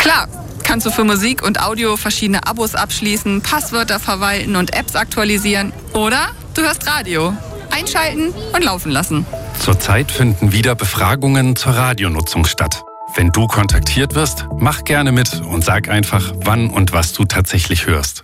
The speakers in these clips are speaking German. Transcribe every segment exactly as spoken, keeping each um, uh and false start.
Klar, kannst du für Musik und Audio verschiedene Abos abschließen, Passwörter verwalten und Apps aktualisieren. Oder du hörst Radio. Einschalten und laufen lassen. Zurzeit finden wieder Befragungen zur Radionutzung statt. Wenn du kontaktiert wirst, mach gerne mit und sag einfach, wann und was du tatsächlich hörst.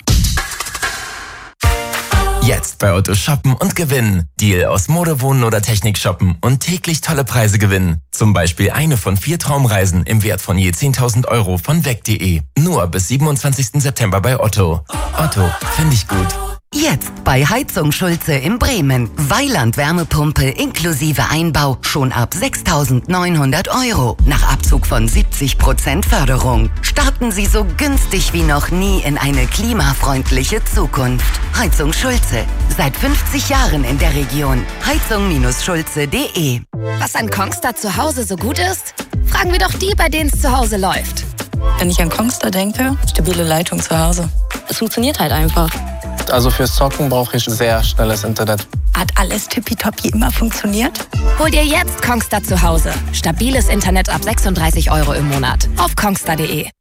Jetzt bei Otto shoppen und gewinnen. Deal aus Mode, Wohnen oder Technik shoppen und täglich tolle Preise gewinnen. Zum Beispiel eine von vier Traumreisen im Wert von je zehntausend Euro von weg punkt de. Nur bis siebenundzwanzigsten September bei Otto. Otto, finde ich gut. Jetzt bei Heizung Schulze in Bremen. Weiland Wärmepumpe inklusive Einbau schon ab sechstausendneunhundert Euro. Nach Abzug von siebzig Prozent Förderung. Starten Sie so günstig wie noch nie in eine klimafreundliche Zukunft. Heizung Schulze. Seit fünfzig Jahren in der Region. heizung Schulze punkt de. Was an Kongstar zu Hause so gut ist? Fragen wir doch die, bei denen es zu Hause läuft. Wenn ich an Kongstar denke, stabile Leitung zu Hause. Es funktioniert halt einfach. Also fürs Zocken brauche ich sehr schnelles Internet. Hat alles tippitoppi immer funktioniert? Hol dir jetzt Kongstar zu Hause. Stabiles Internet ab sechsunddreißig Euro im Monat. Auf kongstar punkt de.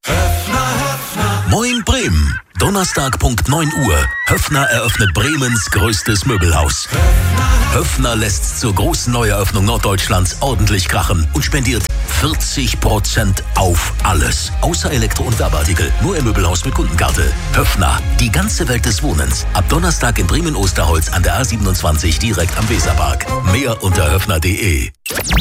Moin Bremen. Donnerstag Punkt neun Uhr. Höffner eröffnet Bremens größtes Möbelhaus. Höffner lässt zur großen Neueröffnung Norddeutschlands ordentlich krachen und spendiert vierzig Prozent auf alles. Außer Elektro- und Werbeartikel. Nur im Möbelhaus mit Kundenkarte. Höffner, die ganze Welt des Wohnens. Ab Donnerstag in Bremen-Osterholz an der A siebenundzwanzig direkt am Weserpark. Mehr unter höffner punkt de.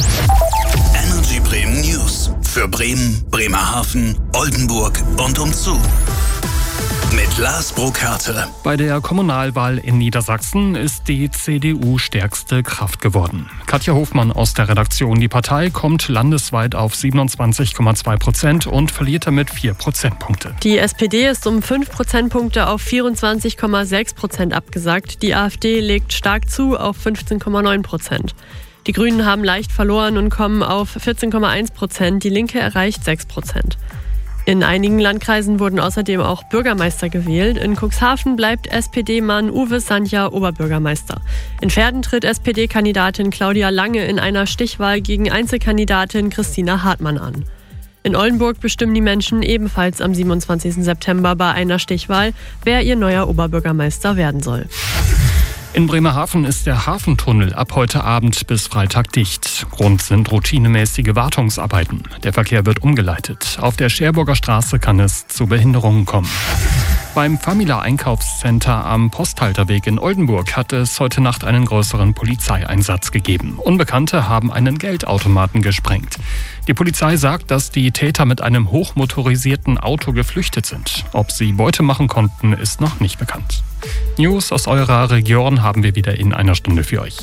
Energy Bremen News. Für Bremen, Bremerhaven, Oldenburg und umzu. Mit Lars Burkhardt. Bei der Kommunalwahl in Niedersachsen ist die C D U stärkste Kraft geworden. Katja Hofmann aus der Redaktion. Die Partei kommt landesweit auf siebenundzwanzig Komma zwei Prozent und verliert damit vier Prozentpunkte. Die S P D ist um fünf Prozentpunkte auf vierundzwanzig Komma sechs Prozent abgesackt. Die AfD legt stark zu auf fünfzehn Komma neun Prozent. Die Grünen haben leicht verloren und kommen auf vierzehn Komma eins Prozent. Die Linke erreicht sechs Prozent. In einigen Landkreisen wurden außerdem auch Bürgermeister gewählt. In Cuxhaven bleibt S P D-Mann Uwe Sandja Oberbürgermeister. In Verden tritt S P D-Kandidatin Claudia Lange in einer Stichwahl gegen Einzelkandidatin Christina Hartmann an. In Oldenburg bestimmen die Menschen ebenfalls am siebenundzwanzigsten September bei einer Stichwahl, wer ihr neuer Oberbürgermeister werden soll. In Bremerhaven ist der Hafentunnel ab heute Abend bis Freitag dicht. Grund sind routinemäßige Wartungsarbeiten. Der Verkehr wird umgeleitet. Auf der Scherburger Straße kann es zu Behinderungen kommen. Beim Famila Einkaufscenter am Posthalterweg in Oldenburg hat es heute Nacht einen größeren Polizeieinsatz gegeben. Unbekannte haben einen Geldautomaten gesprengt. Die Polizei sagt, dass die Täter mit einem hochmotorisierten Auto geflüchtet sind. Ob sie Beute machen konnten, ist noch nicht bekannt. News aus eurer Region haben wir wieder in einer Stunde für euch.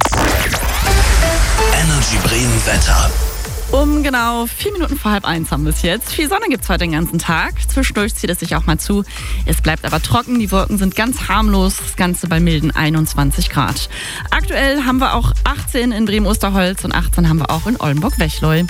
Energy Bremen Wetter. Um genau vier Minuten vor halb eins haben wir es jetzt. Viel Sonne gibt es heute den ganzen Tag. Zwischendurch zieht es sich auch mal zu. Es bleibt aber trocken. Die Wolken sind ganz harmlos. Das Ganze bei milden einundzwanzig Grad. Aktuell haben wir auch achtzehn in Bremen-Osterholz und achtzehn haben wir auch in Oldenburg-Wechleu.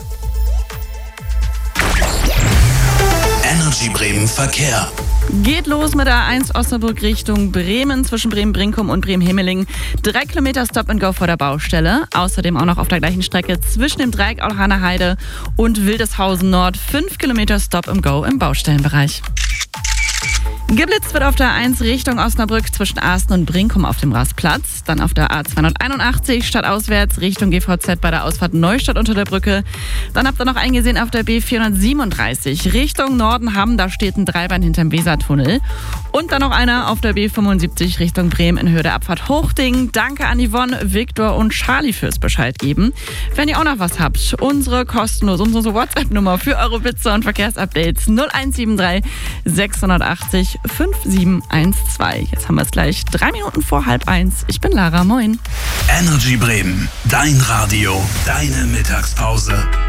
Energy Bremen Verkehr. Geht los mit der A eins Osnabrück Richtung Bremen zwischen Bremen-Brinkum und Bremen-Himmeling. Drei Kilometer Stop and Go vor der Baustelle. Außerdem auch noch auf der gleichen Strecke zwischen dem Dreieck Aulhaner Heide und Wildeshausen Nord. Fünf Kilometer Stop and Go im Baustellenbereich. Geblitzt wird auf der A eins Richtung Osnabrück zwischen Asten und Brinkum auf dem Rastplatz. Dann auf der A zweihunderteinundachtzig stadtauswärts Richtung G V Z bei der Ausfahrt Neustadt unter der Brücke. Dann habt ihr noch eingesehen auf der B vierhundertsiebenunddreißig Richtung Nordenham. Da steht ein Dreibein hinterm Wesertunnel. Und dann noch einer auf der B fünfundsiebzig Richtung Bremen in Höhe der Abfahrt Hochding. Danke an Yvonne, Viktor und Charlie fürs Bescheid geben. Wenn ihr auch noch was habt, unsere kostenlose, unsere WhatsApp-Nummer für eure Blitze und Verkehrsupdates null eins sieben drei sechshundertachtzig fünf sieben eins zwei. Jetzt haben wir es gleich drei Minuten vor halb eins. Ich bin Lara, moin. Energy Bremen, dein Radio, deine Mittagspause.